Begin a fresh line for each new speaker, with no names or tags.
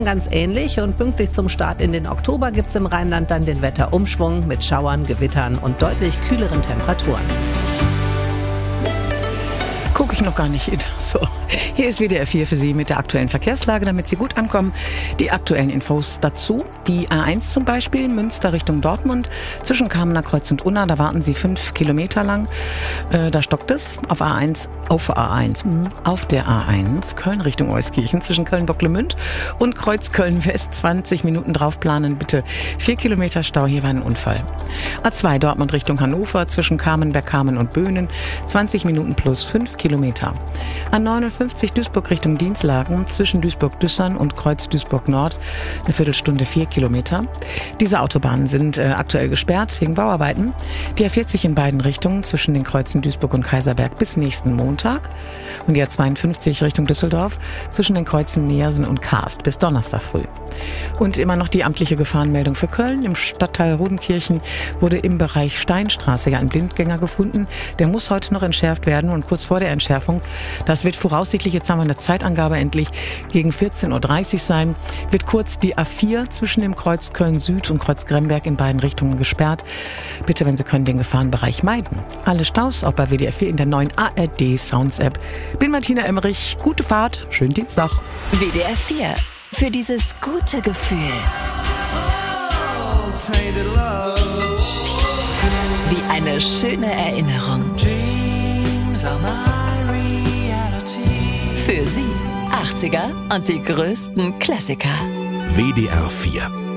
Ganz ähnlich und pünktlich zum Start in den Oktober gibt es im Rheinland dann den Wetterumschwung mit Schauern, Gewittern und deutlich kühleren Temperaturen.
Gucke ich noch gar nicht hin. So, hier ist WDR 4 für Sie mit der aktuellen Verkehrslage, damit Sie gut ankommen. Die aktuellen Infos dazu. Die A1 zum Beispiel, Münster Richtung Dortmund, zwischen Kamener Kreuz und Unna, da warten Sie 5 Kilometer lang. Da stockt es auf der A1, Köln Richtung Euskirchen, zwischen Köln-Bocklemünd und Kreuz Köln-West, 20 Minuten draufplanen, bitte. 4 Kilometer Stau, hier war ein Unfall. A2 Dortmund Richtung Hannover, zwischen Kamenberg-Kamen und Böhnen, 20 Minuten plus 5 Kilometer. A59 Duisburg Richtung Dinslagen, zwischen Duisburg-Düssern und Kreuz Duisburg-Nord, eine Viertelstunde 4 Kilometer. Diese Autobahnen sind aktuell gesperrt wegen Bauarbeiten. Die A40 in beiden Richtungen zwischen den Kreuzen Duisburg und Kaiserberg bis nächsten Montag. Und die A52 Richtung Düsseldorf zwischen den Kreuzen Neersen und Karst bis Donnerstag früh. Und immer noch die amtliche Gefahrenmeldung für Köln. Im Stadtteil Rodenkirchen wurde im Bereich Steinstraße ein Blindgänger gefunden. Der muss heute noch entschärft werden und kurz vor der Entschärfung, das wird voraussichtlich, jetzt haben wir eine Zeitangabe endlich, gegen 14.30 Uhr sein, wird kurz die A4 zwischen dem Kreuz Köln-Süd und Kreuz Gremberg in beiden Richtungen gesperrt. Bitte, wenn Sie können, den Gefahrenbereich meiden. Alle Staus auch bei WDR 4 in der neuen ARD Sounds App. Bin Martina Emmerich, gute Fahrt, schönen Dienstag.
WDR 4, für dieses gute Gefühl. Wie eine schöne Erinnerung. Für Sie 80er und die größten Klassiker.
WDR 4